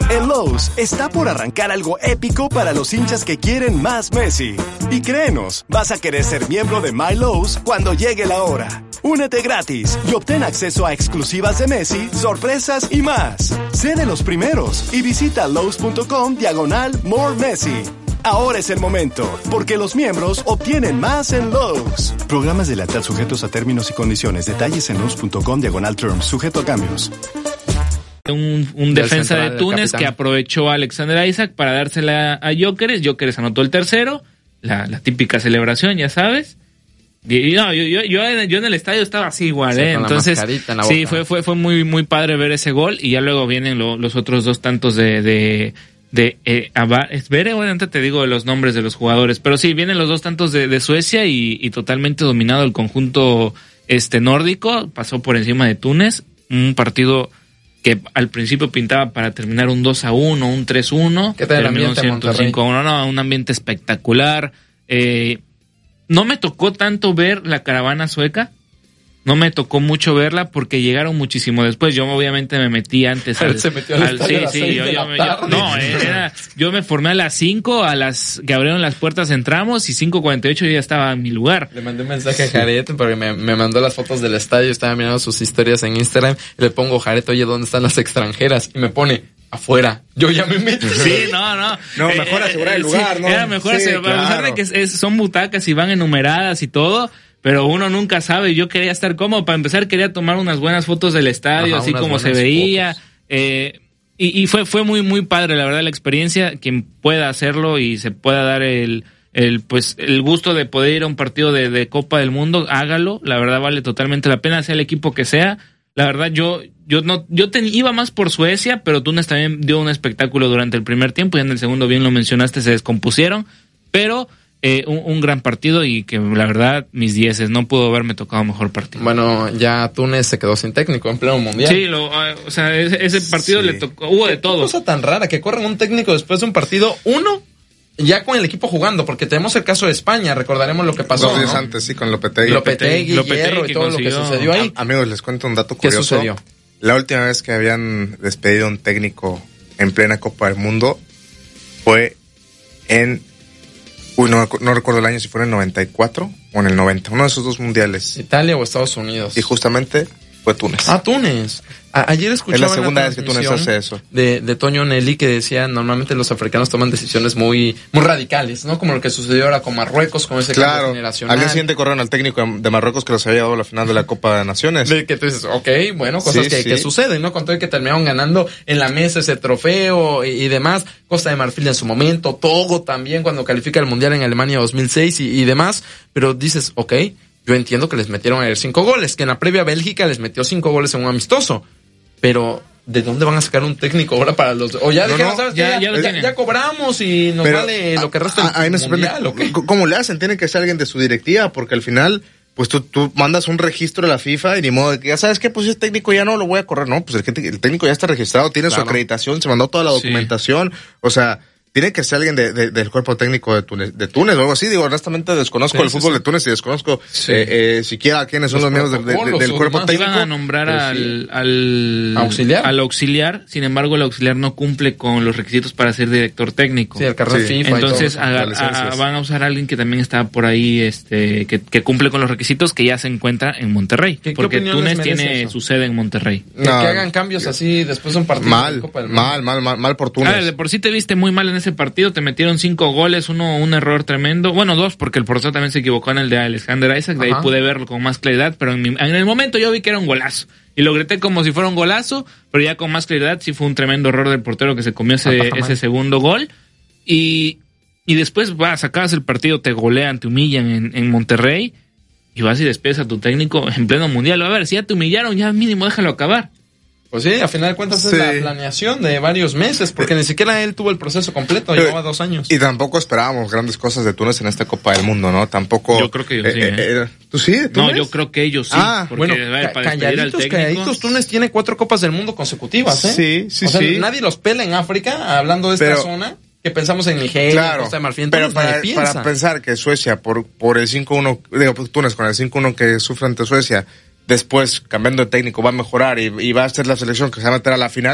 En Lowe's está por arrancar algo épico para los hinchas que quieren más Messi. Y créenos, vas a querer ser miembro de My Lowe's cuando llegue la hora. Únete gratis y obtén acceso a exclusivas de Messi, sorpresas y más. Sé de los primeros y visita Lowe's.com/More Messi. Ahora es el momento, porque los miembros obtienen más en Lowe's. Programas de lealtad sujetos a términos y condiciones. Detalles en Lowe's.com/terms, sujeto a cambios. Un defensa de Túnez que aprovechó a Alexander Isaac para dársela a Gyökeres. Gyökeres anotó el tercero, la típica celebración, ya sabes. Y no, yo en el estadio estaba así igual, entonces sí, fue muy muy padre ver ese gol. Y ya luego vienen los otros dos tantos de ahorita te digo los nombres de los jugadores, pero sí, vienen los dos tantos de Suecia y totalmente dominado el conjunto nórdico. Pasó por encima de Túnez, un partido que al principio pintaba para terminar un 2-1, un 3-1. ¿Qué tal el ambiente en Monterrey? 5-1, no, un ambiente espectacular. No me tocó tanto ver la caravana sueca. No me tocó mucho verla porque llegaron muchísimo después. Yo obviamente me metí antes se metió al estadio yo me formé a las 5, a las que abrieron las puertas entramos y 5:48 yo ya estaba en mi lugar. Le mandé un mensaje a Jared porque me mandó las fotos del estadio, estaba mirando sus historias en Instagram y le pongo, Jared, oye, ¿dónde están las extranjeras? Y me pone, afuera. Yo ya me metí. Sí, no, mejor asegurar el lugar, ¿no? Era mejor asegurar, a pesar de que son butacas y van enumeradas y todo. Pero uno nunca sabe, yo quería estar cómodo. Para empezar, quería tomar unas buenas fotos del estadio, así como se veía. Y fue muy, muy padre, la verdad, la experiencia. Quien pueda hacerlo y se pueda dar el gusto de poder ir a un partido de Copa del Mundo, hágalo. La verdad, vale totalmente la pena, sea el equipo que sea. La verdad, yo iba más por Suecia, pero Túnez también dio un espectáculo durante el primer tiempo y en el segundo, bien lo mencionaste, se descompusieron. Pero un gran partido y que la verdad mis 10 no pudo haberme tocado mejor partido. Bueno, ya Túnez se quedó sin técnico en pleno mundial. Sí, ese partido le tocó, hubo de todo. Qué cosa tan rara que corren un técnico después de un partido, ya con el equipo jugando, porque tenemos el caso de España, recordaremos lo que pasó. 2 días antes, sí, con Lopetegui, Hierro y todo lo que sucedió ahí. Amigos, les cuento un dato curioso. ¿Qué sucedió? La última vez que habían despedido a un técnico en plena Copa del Mundo fue en no recuerdo el año, si fue en el 94 o en el 90, uno de esos dos mundiales. ¿Italia o Estados Unidos? Y justamente fue Túnez. Túnez. Ayer escuchaba es la segunda vez que Túnez hace eso. De Toño Nelly, que decía, normalmente los africanos toman decisiones muy, muy radicales, ¿no? Como lo que sucedió ahora con Marruecos, con ese cambio generacional. Al día siguiente corrieron al técnico de Marruecos que los había dado a la final de la Copa de Naciones. De que tú dices, bueno, cosas que suceden, ¿no? Con todo que terminaron ganando en la mesa ese trofeo y demás. Costa de Marfil en su momento, Togo también cuando califica el Mundial en Alemania 2006 y demás. Pero dices, yo entiendo que les metieron ayer 5 goles, que en la previa Bélgica les metió 5 goles en un amistoso. Pero, ¿de dónde van a sacar un técnico ahora para los...? O ya dijeron, ¿sabes qué? Ya cobramos y nos vale lo que resta del mundial, ¿o qué? ¿Cómo le hacen? Tiene que ser alguien de su directiva, porque al final, pues tú mandas un registro a la FIFA y ni modo de que ya sabes qué, pues ese técnico ya no lo voy a correr. No, pues el técnico ya está registrado, tiene su acreditación, se mandó toda la documentación, o sea... Tiene que ser alguien del cuerpo técnico de Túnez o algo así. Digo, honestamente desconozco el fútbol de Túnez y desconozco siquiera quiénes son los miembros del cuerpo técnico. Iban a nombrar al auxiliar, sin embargo el auxiliar no cumple con los requisitos para ser director técnico. Sí, el carnet FIFA. Entonces van a usar a alguien que también está por ahí, que cumple con los requisitos, que ya se encuentra en Monterrey. Porque Túnez tiene su sede en Monterrey. Que hagan cambios así después de un partido. Mal por Túnez. De por sí te viste muy mal en ese partido, te metieron 5 goles, un error tremendo, 2 porque el portero también se equivocó en el de Alexander Isaac, de ahí pude verlo con más claridad, pero en el momento yo vi que era un golazo y lo grité como si fuera un golazo, pero ya con más claridad sí fue un tremendo error del portero que se comió ese segundo gol y después sacabas el partido, te golean, te humillan en Monterrey y vas y despides a tu técnico en pleno mundial. A ver, si ya te humillaron, ya mínimo déjalo acabar. Pues sí, a final de cuentas es la planeación de varios meses, porque ni siquiera él tuvo el proceso completo, llevaba 2 años. Y tampoco esperábamos grandes cosas de Túnez en esta Copa del Mundo, ¿no? Tampoco... Yo creo que ellos sí. ¿Tú sí? ¿De Túnez? No, yo creo que ellos sí. Calladitos, Túnez tiene 4 Copas del Mundo consecutivas, ¿eh? Sí. Nadie los pela en África, hablando de esta zona, que pensamos en Nigeria, Costa de Marfil, pero para pensar que Suecia, por el 5-1, Túnez con el 5-1 que sufre ante Suecia, después, cambiando de técnico, va a mejorar y va a ser la selección que se va a meter a la final.